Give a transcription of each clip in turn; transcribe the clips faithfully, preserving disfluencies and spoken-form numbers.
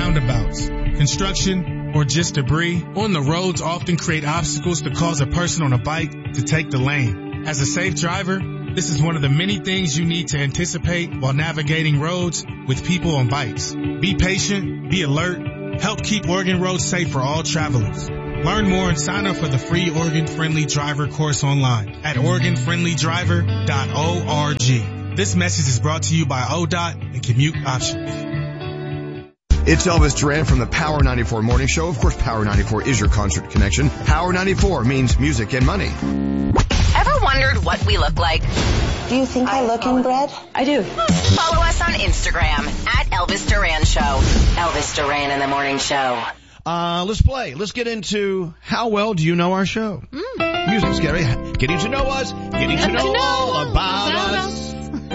roundabouts, construction, or just debris, on the roads often create obstacles to cause a person on a bike to take the lane. As a safe driver, this is one of the many things you need to anticipate while navigating roads with people on bikes. Be patient, be alert, help keep Oregon roads safe for all travelers. Learn more and sign up for the free Oregon Friendly Driver course online at oregon friendly driver dot org. This message is brought to you by O D O T and Commute Options. It's Elvis Duran from the Power ninety-four Morning Show. Of course, Power ninety-four is your concert connection. Power ninety-four means music and money. Ever wondered what we look like? Do you think I, I look inbred? I do. Follow us on Instagram at Elvis Duran Show. Elvis Duran in the Morning Show. Uh, let's play. Let's get into how well do you know our show? Mm. Music, scary. Getting to know us. Getting to know, to know all about, about us.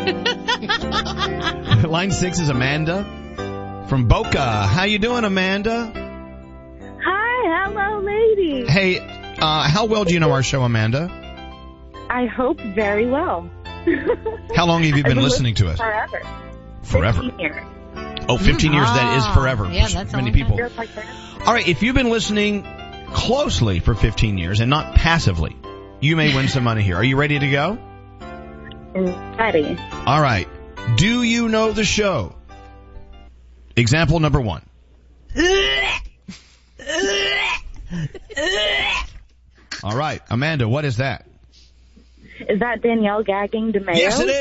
us. Line six is Amanda from Boca. How you doing, Amanda? Hi. Hello, lady. Hey, uh, how well do you know our show, Amanda? I hope very well. How long have you been, been listening to us? Forever. Forever. fifteen years. Oh, fifteen mm, years. oh, That is forever. Yeah, that's many people. Like All right, if you've been listening closely for fifteen years and not passively, you may win some money here. Are you ready to go? Ready. All right. Do you know the show? Example number one. All right, Amanda, what is that? Is that Danielle gagging DeMayo? Yes, it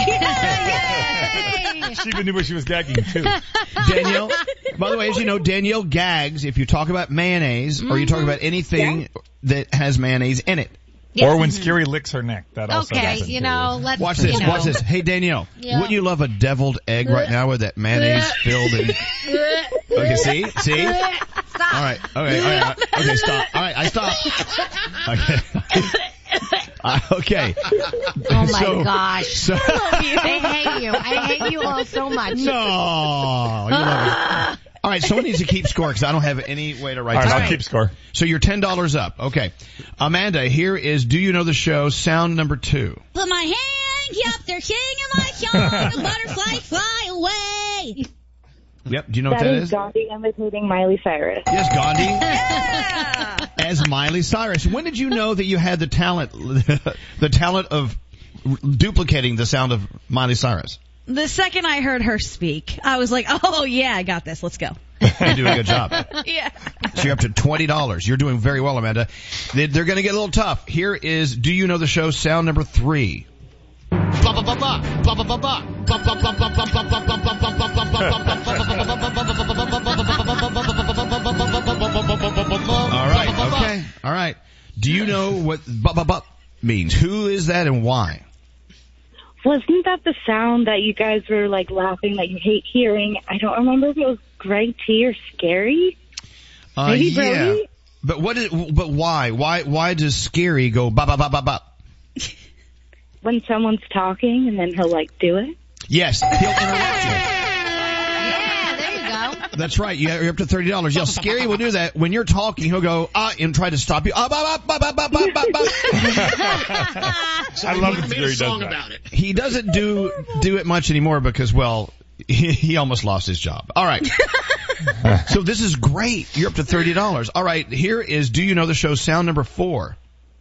is. She even knew where she was gagging, too. Danielle, by the way, as you know, Danielle gags if you talk about mayonnaise mm-hmm. or you talk about anything yeah. that has mayonnaise in it. Yes. Or when mm-hmm. Scary licks her neck. That also okay, happens. you know, let's Watch this, you know. watch this. Hey, Danielle, yeah. wouldn't you love a deviled egg right now with that mayonnaise filled in? Okay, see? See? Stop. All right, okay, all right, okay, stop. All right, I stop. Okay. Uh, okay. Oh my so, gosh. So, I hate you. I hate you all so much. No. You love it. All right, someone needs to keep score because I don't have any way to write all this right, down. I'll keep score. So you're ten dollars up. Okay. Amanda, here is Do You Know the Show, sound number two. Put my hand up there, singing like Sean, a butterfly fly away. Yep, do you know that what that is? is? Gandhi imitating Miley Cyrus. Yes, Gandhi. Yeah. As Miley Cyrus. When did you know that you had the talent, the talent of duplicating the sound of Miley Cyrus? The second I heard her speak, I was like, oh yeah, I got this. Let's go. You're doing a good job. Yeah. So you're up to twenty dollars. You're doing very well, Amanda. They're going to get a little tough. Here is Do You Know the Show, sound number three. All right, okay, all right. Do you know what "bup bup bup" means? Who is that and why? Wasn't that the sound that you guys were like laughing that you hate hearing? I don't remember if it was Greg T or Scary. Uh, Maybe yeah. Brody? But what? Is, but why? Why? Why does Scary go "bop bop bop bop bop"? When someone's talking and then he'll like do it. Yes, he'll interrupt you. Yeah, there you go. That's right. You're up to thirty dollars. Yeah, Scary will do that. When you're talking, he'll go, ah, and try to stop you. Ah, bop, bop, bop, bop, bop, bop, bop. So I love it. Scary does that. About it. He doesn't do, do it much anymore because, well, he, he almost lost his job. All right. So this is great. You're up to thirty dollars. All right. Here is Do You Know the Show, sound number four.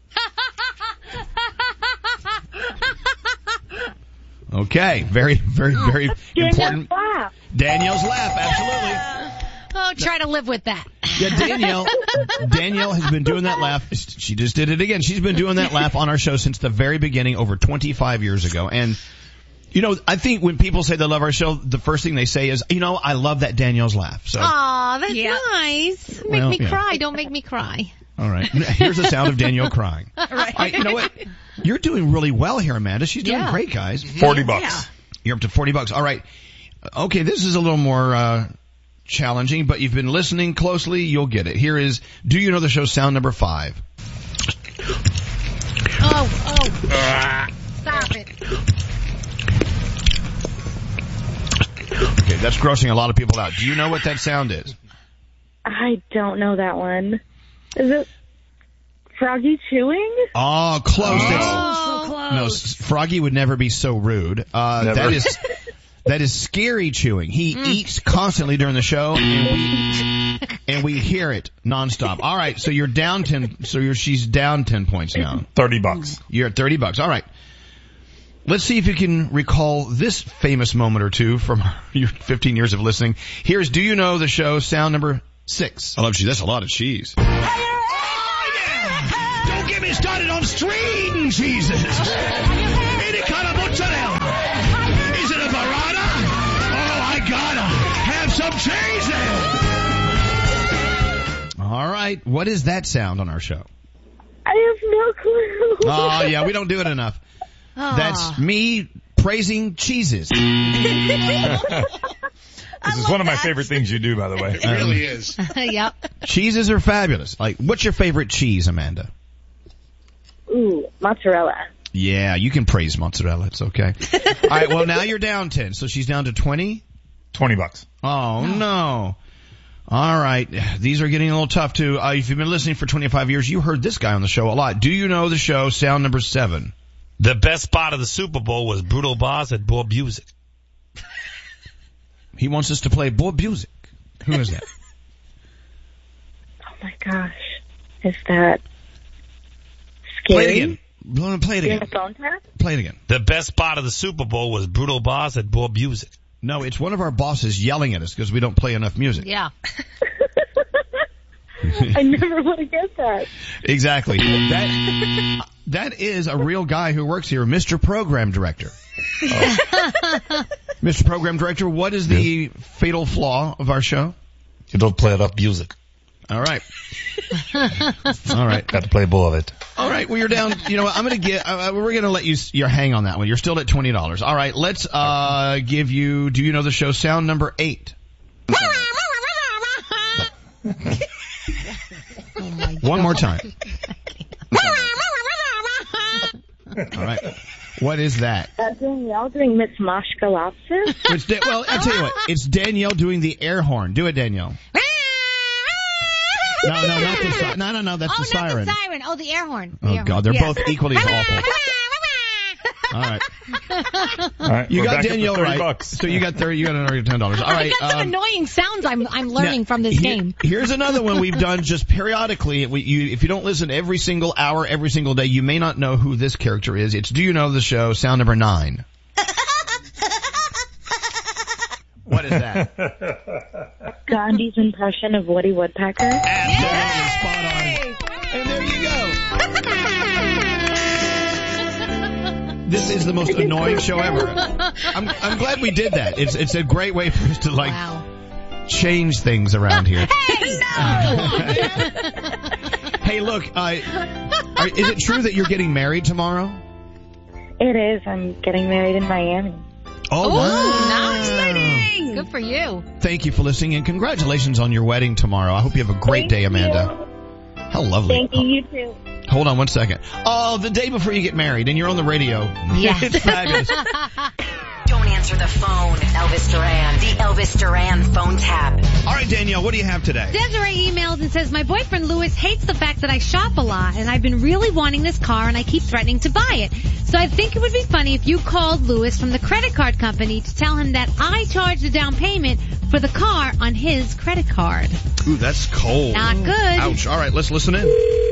Okay, very, very, very important. Laugh. Danielle's laugh, absolutely. Oh, try to live with that. Yeah, Danielle, Danielle has been doing that laugh. She just did it again. She's been doing that laugh on our show since the very beginning, over twenty-five years ago. And, you know, I think when people say they love our show, the first thing they say is, you know, I love that Danielle's laugh. So. Aw, that's Yeah. nice. Make Well, me yeah. cry. Don't make me cry. All right. Here's the sound of Danielle crying. Right. All right, you know what? You're doing really well here, Amanda. She's doing Yeah. great, guys. Forty bucks. Yeah. You're up to forty bucks. All right. Okay, this is a little more uh challenging, but you've been listening closely, you'll get it. Here is Do You Know the Show, sound number five. Oh, oh. Stop it. Okay, that's grossing a lot of people out. Do you know what that sound is? I don't know that one. Is it Froggy chewing? Oh, close. That's, Oh, so close. no, S- Froggy would never be so rude. Uh, Never. that is, That is scary chewing. He Mm. eats constantly during the show, and we and we hear it nonstop. All right, so you're down ten. So you're she's down ten points now. Thirty bucks. You're at thirty bucks. All right. Let's see if you can recall this famous moment or two from your fifteen years of listening. Here's Do You Know the Show, sound number six. I love cheese. That's a lot of cheese. Oh, yeah! Don't get me started on string cheeses. Any kind of mozzarella. Is it a burrata? Oh, I gotta have some cheese there. All right. What is that sound on our show? I have no clue. Oh, yeah. We don't do it enough. That's me praising cheeses. This is one of my favorite things you do, by the way. It really is. Yep. Cheeses are fabulous. Like, what's your favorite cheese, Amanda? Ooh, mozzarella. Yeah, you can praise mozzarella. It's okay. All right, well, now you're down ten, so she's down to twenty? Twenty bucks. Oh, no. All right. These are getting a little tough, too. Uh, if you've been listening for twenty-five years, you heard this guy on the show a lot. Do you know the show, sound number seven? The best part of the Super Bowl was Brutal Boss at Bob Music. He wants us to play Bob Music. Who is that? Oh my gosh. Is that scary? Play it again. Play it Doing again. a phone tap? Play it again. The best part of the Super Bowl was Brutal Boss at Bob Music. No, it's one of our bosses yelling at us because we don't play enough music. Yeah. I never would have guessed that. Exactly. That that is a real guy who works here, Mister Program Director. Oh. Mister Program Director, what is the fatal flaw of our show? You don't play enough music. All right. All right. Got to play more of it. All right. Well, you're down. You know what? I'm going to get, uh, we're going to let you, you hang on that one. You're still at twenty dollars. All right. Let's, uh, give you, do you know the show sound number eight? Oh my One God. more time. All right. What is that? Uh, Danielle doing Miss Moshka Lobster? It's da- well, I'll tell you what. It's Danielle doing the air horn. Do it, Danielle. No, no, not the si- No, no, no. That's Oh, the siren. not the siren. Oh, the air horn. The Oh, air God. horn. They're Yes. both equally as awful. All right. All right. You we're got back up to Danielle thirty right. bucks. So you got thirty. You got another ten dollars. All I right. got some um, annoying sounds I'm I'm learning now, from this here- game. Here's another one we've done just periodically. We, you, if you don't listen every single hour, every single day, you may not know who this character is. It's Do You Know the Show, sound number nine. What is that? Gandhi's impression of Woody Woodpecker. Absolutely spot on. And there you go. This is the most annoying show ever. I'm, I'm glad we did that. It's, it's a great way for us to like Wow. change things around here. Hey, no! Hey, look, uh, are, is it true that you're getting married tomorrow? It is. I'm getting married in Miami. Oh, Ooh, wow. nice. Good for you. Thank you for listening, and congratulations on your wedding tomorrow. I hope you have a great Thank day, Amanda. you. How lovely. Thank you. You too. Hold on one second. Oh, the day before you get married, and you're on the radio. Yes. It's fabulous. Don't answer the phone. Elvis Duran. The Elvis Duran phone tap. All right, Danielle, what do you have today? Desiree emails and says, my boyfriend Louis hates the fact that I shop a lot, and I've been really wanting this car, and I keep threatening to buy it. So I think it would be funny if you called Louis from the credit card company to tell him that I charged the down payment for the car on his credit card. Ooh, that's cold. Not good. Ouch. All right, let's listen in.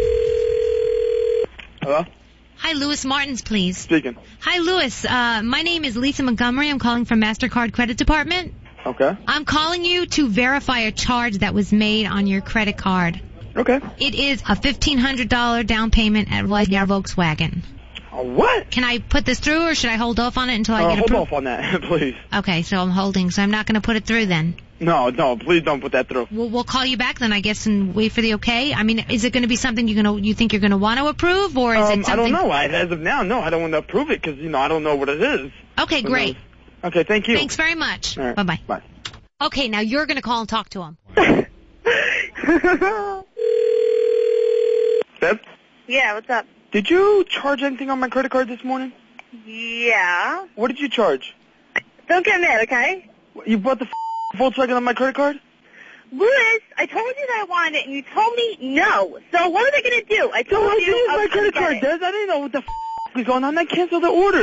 Hello? Hi, Louis Martins, please. Speaking. Hi, Louis. Uh, my name is Lisa Montgomery. I'm calling from MasterCard Credit Department. Okay. I'm calling you to verify a charge that was made on your credit card. Okay. It is a fifteen hundred dollars down payment at Volkswagen. Uh, what? Can I put this through, or should I hold off on it until I Uh, get hold approved? off on that, please. Okay, so I'm holding, so I'm not going to put it through then. No, no, please don't put that through. We'll, we'll call you back then, I guess, and wait for the okay. I mean, is it going to be something you're going to, you think you're going to want to approve, or is Um, it something? I don't know. I, as of now, no, I don't want to approve it because, you know, I don't know what it is. Okay, Who great. knows? Okay, thank you. Thanks very much. All right. Bye-bye. Bye. Okay, now you're going to call and talk to him. Beb, Yeah, what's up? did you charge anything on my credit card this morning? Yeah. What did you charge? Don't get mad, okay? You bought the f- Volkswagen on my credit card? Louis, I told you that I wanted it, and you told me no. So what are they going to do? I No, told I you used I my was credit gonna card, get it. Des. I didn't know what the f- was going on. I canceled the order.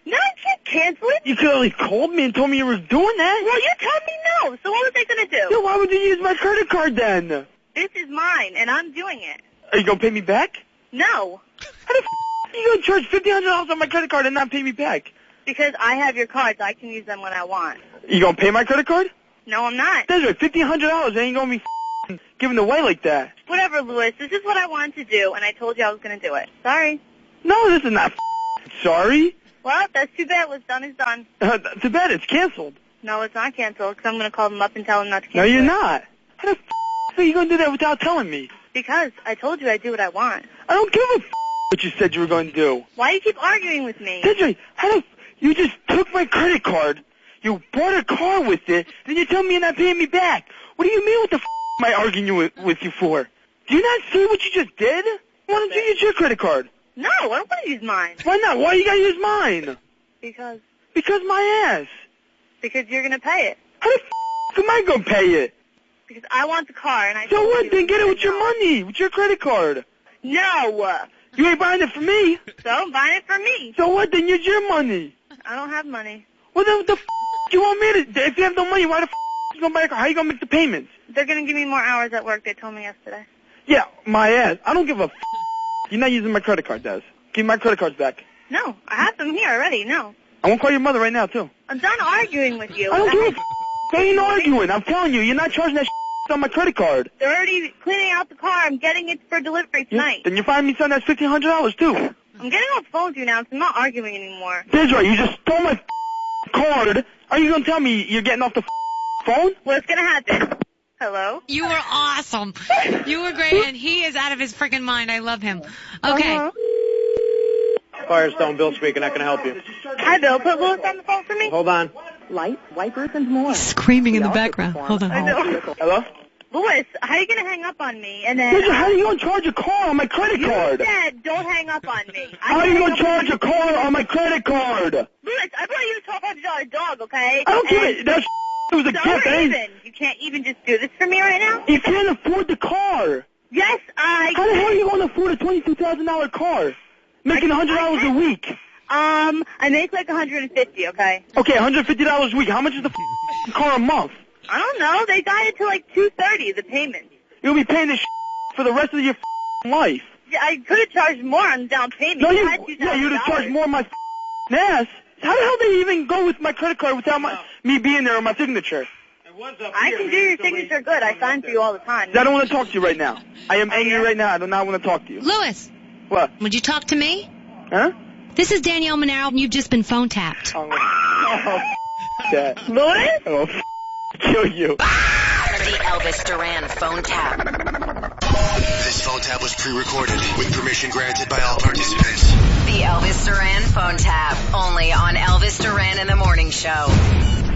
No, I can't cancel it. You could have at least called me and told me you were doing that. Well, you told me no, so what was I going to do? Then why would you use my credit card then? This is mine, and I'm doing it. Are you going to pay me back? No. How the f*** are you going to charge fifteen hundred dollars on my credit card and not pay me back? Because I have your cards, I can use them when I want. You going to pay my credit card? No, I'm not. That's right, fifteen hundred dollars ain't going to be f***ing giving away like that. Whatever, Louis. This is what I wanted to do, and I told you I was going to do it. Sorry. No, this is not f***ing sorry. Well, that's too bad. What's done is done. Uh, too bad it's canceled. No, it's not canceled, because I'm going to call them up and tell them not to cancel No, you're it. not. How the f*** are you going to do that without telling me? Because I told you I do what I want. I don't give a f*** what you said you were going to do. Why do you keep arguing with me? Desiree, how the f*** you just took my credit card, you bought a car with it, then you tell me you're not paying me back. What do you mean what the f*** am I arguing you with, with you for? Do you not see what you just did? Why don't you use your credit card? No, I don't want to use mine. Why not? Why you gotta use mine? Because? Because my ass. Because you're going to pay it. How the f*** am I going to pay it? Because I want the car, and I So told what? you Then get it with your no. money, with your credit card. No. You ain't buying it for me. So I'm buying it for me. So what? Then use your money. I don't have money. Well, then what the f*** do you want me to? If you have no money, why the f*** you gonna buy a car? How you gonna make the payments? They're going to give me more hours at work, they told me yesterday. Yeah, my ass. I don't give a f***. You're not using my credit card, Des. Give me my credit cards back. No, I have them here already, no. I won't call your mother right now, too. I'm done arguing with you. I don't give a f***. They ain't arguing. I'm telling you, you're not charging that shit on my credit card. They're already cleaning out the car. I'm getting it for delivery tonight. Then you find me something that's fifteen hundred dollars, too. I'm getting off the phone with you now, so I'm not arguing anymore. Desiree, you just stole my card. Are you going to tell me you're getting off the phone? What's going to happen? Hello? You were awesome. You were great, and he is out of his freaking mind. I love him. Okay. Uh-huh. Firestone, Bill speaking. How can I help you? Hi, Bill. Put Louis on the phone for me. Hold on. Lights, wipers, and more. Screaming in the background. Hold on. I know. Hello? Louis, how are you going to hang up on me? And then Desiree, how are you going to charge a car on my credit you card? said don't hang up on me. I How are you hang going up to charge on a car on my credit card? Louis, I brought you a twelve hundred dollars dog, okay? I don't give And it. That it was a so gift. we're eh? even. You can't even just do this for me right now? You can't afford the car. Yes, I How the hell are you going to afford a twenty-two thousand dollars car? Making one hundred dollars a week. Um, I make like one hundred fifty, okay? Okay, one hundred fifty dollars a week. How much is the f- car a month? I don't know. They got it to like two thirty, the payment. You'll be paying this for the rest of your f- life. Yeah, I could have charged more on the down payment. No, you, had two yeah, thousand you'd have charged dollars. more on my f- ass. How the hell did they even go with my credit card without my, me being there on my signature? I can do your signature good. I sign for you all the time. I don't want to talk to you right now. I am angry right now. I do not want to talk to you. Louis, What? would you talk to me? Huh? This is Danielle Monaro, and you've just been phone tapped. Oh, oh that. Louis? Oh, f- kill you. The Elvis Duran phone tap. This phone tap was pre-recorded with permission granted by all participants. The Elvis Duran phone tap. Only on Elvis Duran in the Morning Show.